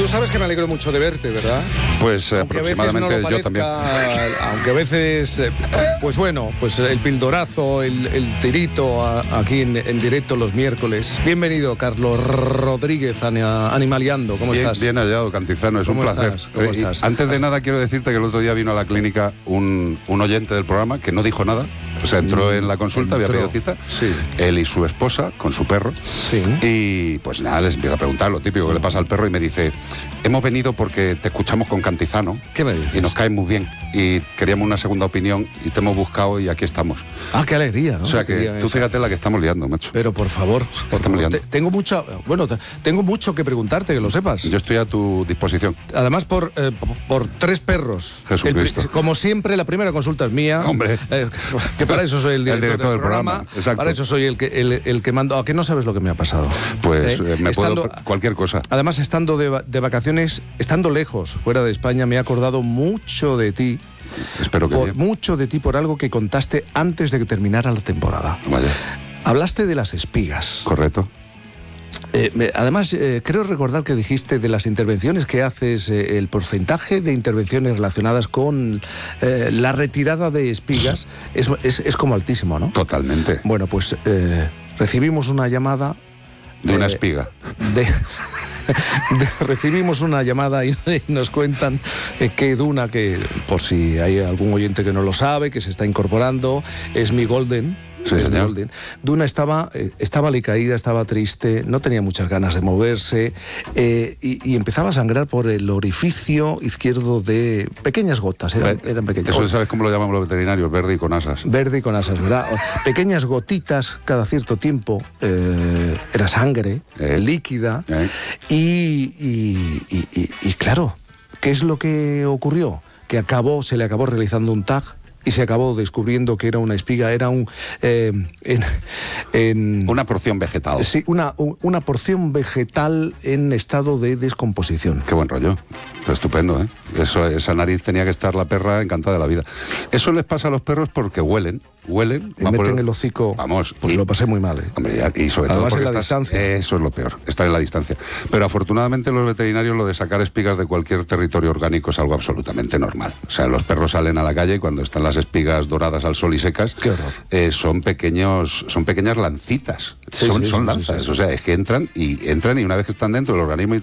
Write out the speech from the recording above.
Tú sabes que me alegro mucho de verte, ¿verdad? Pues aproximadamente no yo también. Aunque a veces, pues bueno, pues el pildorazo, el tirito aquí en directo los miércoles. Bienvenido, Carlos Rodríguez, Animaliando. ¿Cómo estás? Bien hallado, Cantizano, es un placer. ¿Cómo estás? Antes de nada quiero decirte que el otro día vino a la clínica un oyente del programa que no dijo nada. O sea, entró en la consulta, había pedido cita. Sí. Él y su esposa, con su perro. Sí. Y pues nada, les empiezo a preguntar lo típico que le pasa al perro y me dice: hemos venido porque te escuchamos con Cantizano. ¿Qué me dices? Y nos cae muy bien. Y queríamos una segunda opinión y te hemos buscado y aquí estamos. Ah, qué alegría, ¿no? O sea que tú fíjate la que estamos liando, macho. Pero por favor, estamos liando. Tengo mucho que preguntarte, que lo sepas. Yo estoy a tu disposición. Además, por 3 perros. Jesucristo. Como siempre, la primera consulta es mía. Hombre. Que para eso soy el director del programa. Exacto. Para eso soy el que mando. ¿A qué no sabes lo que me ha pasado? Pues cualquier cosa. Además, estando de vacaciones, estando lejos, fuera de España, me he acordado mucho de ti. Espero que bien. Mucho de ti por algo que contaste antes de que terminara la temporada. Vaya. Hablaste de las espigas. Correcto. Además, creo recordar que dijiste de las intervenciones que haces, el porcentaje de intervenciones relacionadas con la retirada de espigas es como altísimo, ¿no? Totalmente. Bueno, pues recibimos una llamada... De una espiga. Recibimos una llamada y nos cuentan que Duna, que por si hay algún oyente que no lo sabe, que se está incorporando, es mi Golden. Sí, señor. Duna estaba alicaída, estaba triste, no tenía muchas ganas de moverse y empezaba a sangrar por el orificio izquierdo de pequeñas gotas, eran pequeñas. Eso sabes cómo lo llaman los veterinarios, verde y con asas. Verde y con asas, ¿verdad? Pequeñas gotitas cada cierto tiempo, era sangre líquida y claro, ¿qué es lo que ocurrió? Que se le acabó realizando un TAC y se acabó descubriendo que era una espiga, era una porción vegetal. Sí, una porción vegetal en estado de descomposición. Qué buen rollo. Está estupendo, ¿eh? Esa nariz tenía que estar la perra encantada de la vida. Eso les pasa a los perros porque huelen. Me meten el hocico. Vamos. Pues lo pasé muy mal, ¿eh? Hombre, y sobre además todo porque en la distancia. Eso es lo peor, estar en la distancia. Pero afortunadamente los veterinarios, lo de sacar espigas de cualquier territorio orgánico es algo absolutamente normal. O sea, los perros salen a la calle y cuando están las espigas doradas al sol y secas, ¡qué horror! son pequeñas lancitas. Sí, son lanzas. Sí. O sea, es que entran y una vez que están dentro, el organismo